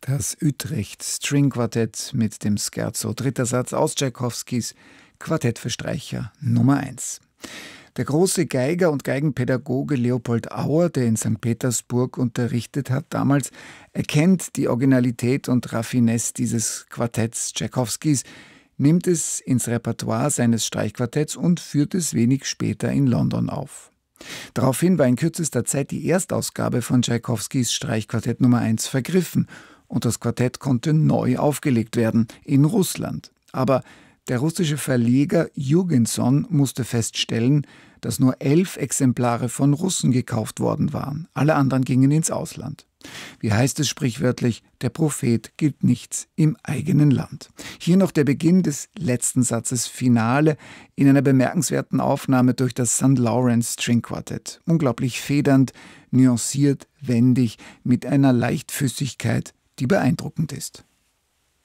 Das Utrecht String Quartett mit dem Scherzo, dritter Satz aus Tschaikowskis Quartett für Streicher Nummer 1. Der große Geiger und Geigenpädagoge Leopold Auer, der in St. Petersburg unterrichtet hat damals, erkennt die Originalität und Raffinesse dieses Quartetts Tschaikowskis, nimmt es ins Repertoire seines Streichquartetts und führt es wenig später in London auf. Daraufhin war in kürzester Zeit die Erstausgabe von Tschaikowskis Streichquartett Nummer 1 vergriffen und das Quartett konnte neu aufgelegt werden in Russland. Aber der russische Verleger Jurgenson musste feststellen, dass nur 11 Exemplare von Russen gekauft worden waren. Alle anderen gingen ins Ausland. Wie heißt es sprichwörtlich, der Prophet gilt nichts im eigenen Land. Hier noch der Beginn des letzten Satzes Finale in einer bemerkenswerten Aufnahme durch das St. Lawrence String Quartett. Unglaublich federnd, nuanciert, wendig, mit einer Leichtfüßigkeit, die beeindruckend ist.